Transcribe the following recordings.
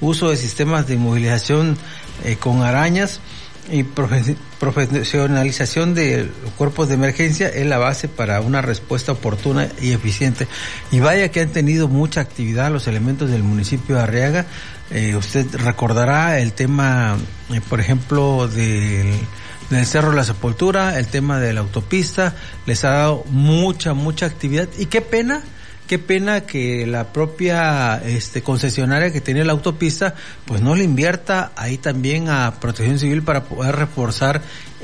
uso de sistemas de inmovilización con arañas y profesionalización de cuerpos de emergencia es la base para una respuesta oportuna y eficiente. Y vaya que han tenido mucha actividad los elementos del municipio de Arriaga. Usted recordará el tema, por ejemplo, del Cerro de la Sepultura, el tema de la autopista, les ha dado mucha actividad. Y qué pena que la propia concesionaria que tiene la autopista pues no le invierta ahí también a Protección Civil para poder reforzar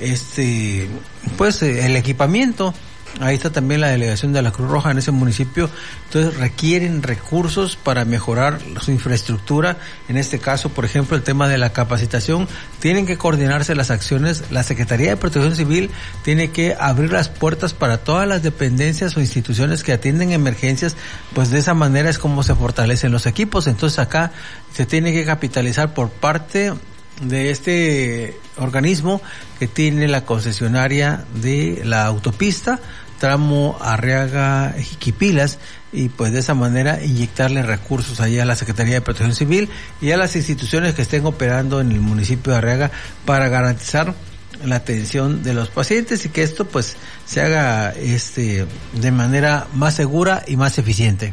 el equipamiento. Ahí está también la delegación de la Cruz Roja en ese municipio. Entonces requieren recursos para mejorar su infraestructura. En este caso, por ejemplo, el tema de la capacitación. Tienen que coordinarse las acciones. La Secretaría de Protección Civil tiene que abrir las puertas para todas las dependencias o instituciones que atienden emergencias. Pues de esa manera es como se fortalecen los equipos. Entonces acá se tiene que capitalizar por parte de este organismo que tiene la concesionaria de la autopista tramo Arriaga-Jiquipilas, y pues de esa manera inyectarle recursos allá a la Secretaría de Protección Civil y a las instituciones que estén operando en el municipio de Arriaga para garantizar la atención de los pacientes y que esto pues se haga de manera más segura y más eficiente.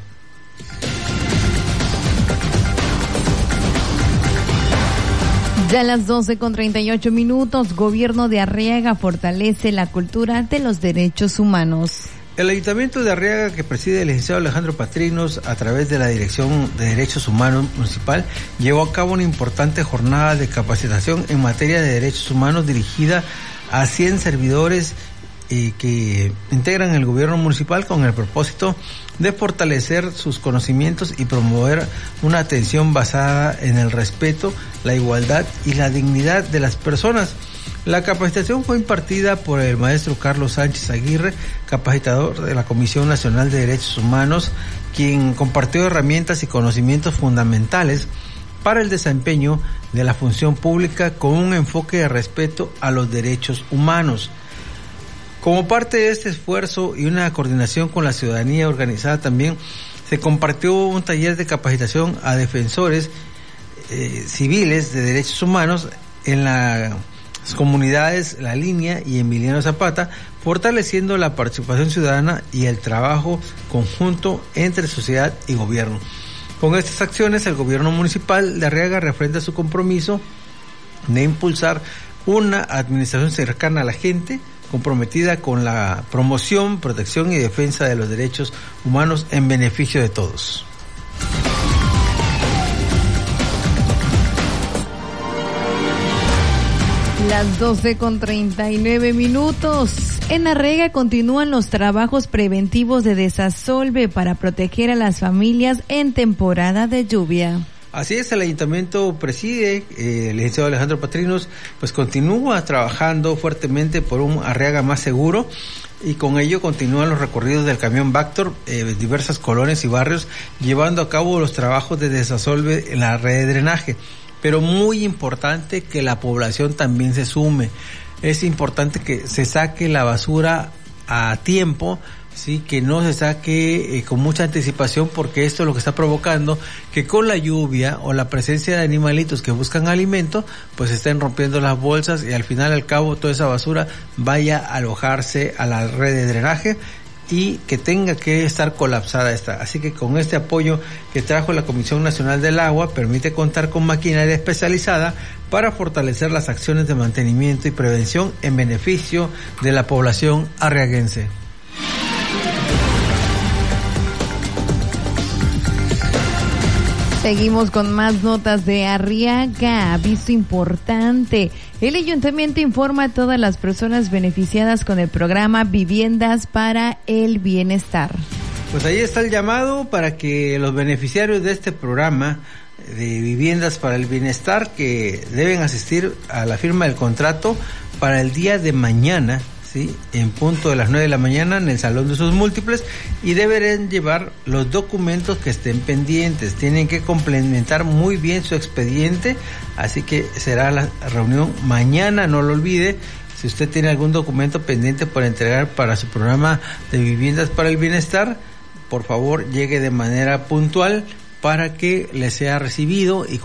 Ya a las 12:38, Gobierno de Arriaga fortalece la cultura de los derechos humanos. El Ayuntamiento de Arriaga, que preside el licenciado Alejandro Patrinos, a través de la Dirección de Derechos Humanos Municipal, llevó a cabo una importante jornada de capacitación en materia de derechos humanos dirigida a 100 servidores que integran el gobierno municipal con el propósito de fortalecer sus conocimientos y promover una atención basada en el respeto, la igualdad y la dignidad de las personas. La capacitación fue impartida por el maestro Carlos Sánchez Aguirre, capacitador de la Comisión Nacional de Derechos Humanos, quien compartió herramientas y conocimientos fundamentales para el desempeño de la función pública con un enfoque de respeto a los derechos humanos. Como parte de este esfuerzo y una coordinación con la ciudadanía organizada también, se compartió un taller de capacitación a defensores civiles de derechos humanos en las comunidades La Línea y Emiliano Zapata, fortaleciendo la participación ciudadana y el trabajo conjunto entre sociedad y gobierno. Con estas acciones, el gobierno municipal de Arriaga refrenda su compromiso de impulsar una administración cercana a la gente, comprometida con la promoción, protección y defensa de los derechos humanos en beneficio de todos. Las 12:39. En Arriaga continúan los trabajos preventivos de desasolve para proteger a las familias en temporada de lluvia. Así es, el ayuntamiento preside, el licenciado Alejandro Patrinos, pues continúa trabajando fuertemente por un Arriaga más seguro, y con ello continúan los recorridos del camión Vactor, diversas colonias y barrios, llevando a cabo los trabajos de desasolve en la red de drenaje. Pero muy importante que la población también se sume. Es importante que se saque la basura a tiempo, sí, que no se saque con mucha anticipación, porque esto es lo que está provocando que con la lluvia o la presencia de animalitos que buscan alimento, pues estén rompiendo las bolsas y al final al cabo toda esa basura vaya a alojarse a la red de drenaje y que tenga que estar colapsada esta. Así que con este apoyo que trajo la Comisión Nacional del Agua, permite contar con maquinaria especializada para fortalecer las acciones de mantenimiento y prevención en beneficio de la población arriaguense. Seguimos con más notas de Arriaga. Aviso importante. El ayuntamiento informa a todas las personas beneficiadas con el programa Viviendas para el Bienestar. Pues ahí está el llamado para que los beneficiarios de este programa de Viviendas para el Bienestar, que deben asistir a la firma del contrato para el día de mañana, ¿sí?, en punto de las 9 de la mañana en el Salón de Usos Múltiples, y deberán llevar los documentos que estén pendientes. Tienen que complementar muy bien su expediente, así que será la reunión mañana, no lo olvide. Si usted tiene algún documento pendiente por entregar para su programa de Viviendas para el Bienestar, por favor llegue de manera puntual para que le sea recibido y